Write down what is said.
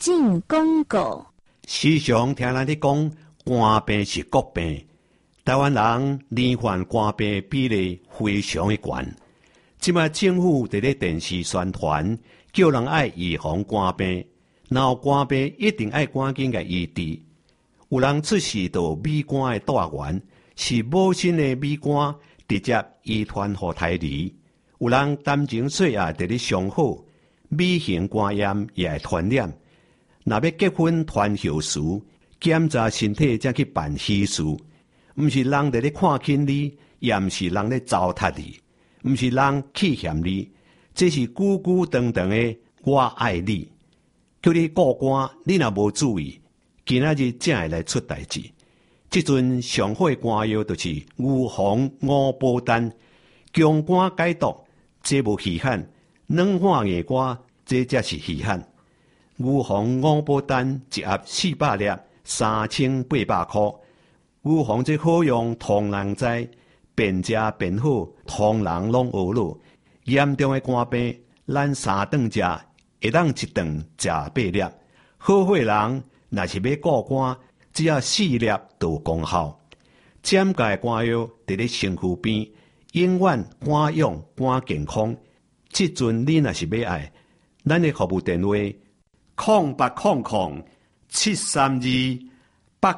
进广告。 时常听人咧讲，肝病是国病，台湾人罹患肝病比例非常的高。即卖政府伫咧电视宣传，叫人爱预防肝病，然后肝病一定爱赶紧个医治。有人出事到米肝的大源，是母亲的米肝直接遗传予胎儿。有人担情岁也伫咧上好，米型肝炎也会传染。若要结婚传后事，检查身体才去办喜事，毋是人伫咧看轻你，也毋是人咧糟蹋你，毋是人气嫌你，这是久久长长的我爱你。叫你顾肝，你若无注意，今仔日才会来出代志。即阵上好的肝药就是预防五宝丹，强肝解毒，这无稀罕；软化硬肝，这才是稀罕。预防五宝丹一盒400粒，3800块。预防这好用，通人知，便食便好，通人拢学了。严重的肝病，咱3顿食，会当一顿食8粒。好货人若是要顾肝，只要4粒就有功效。减价的肝药伫咧身躯边，永远肝用肝健康。即阵你若是要爱，咱的服务电话：0800-732